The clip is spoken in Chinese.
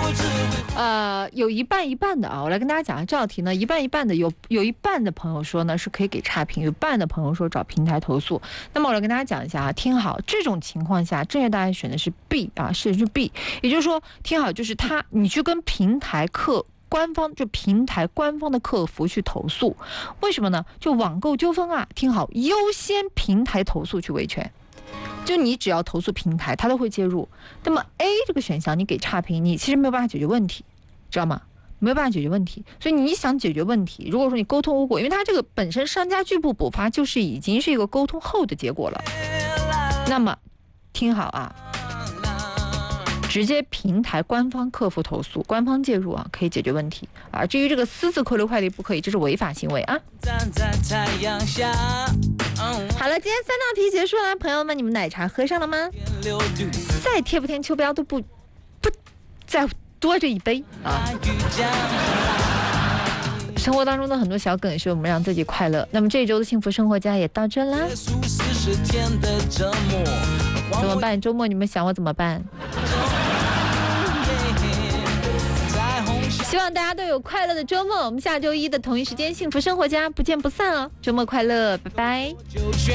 有一半一半的啊，我来跟大家讲这道题呢，一半一半的，有一半的朋友说呢是可以给差评，有半的朋友说找平台投诉。那么我来跟大家讲一下啊，听好，这种情况下正确答案选的是 B 啊，是 B， 也就是说听好，就是你去跟平台官方的客服去投诉，为什么呢？就网购纠纷啊，听好，优先平台投诉去维权。就你只要投诉平台，它都会介入。那么 A 这个选项你给差评，你其实没有办法解决问题，知道吗？没有办法解决问题。所以你想解决问题，如果说你沟通无果，因为它这个本身商家拒不补发就是已经是一个沟通后的结果了。那么听好啊，直接平台官方客服投诉，官方介入啊，可以解决问题啊。至于这个私自扣留快递不可以，这是违法行为啊。好了，今天3道题结束了，朋友们，你们奶茶喝上了吗？再贴不贴秋膘都不再多这一杯啊。生活当中的很多小梗是我们让自己快乐。那么这一周的幸福生活家也到这啦。怎么办？周末你们想我怎么办？希望大家都有快乐的周末。我们下周一的同一时间幸福生活家不见不散哦。周末快乐，拜拜。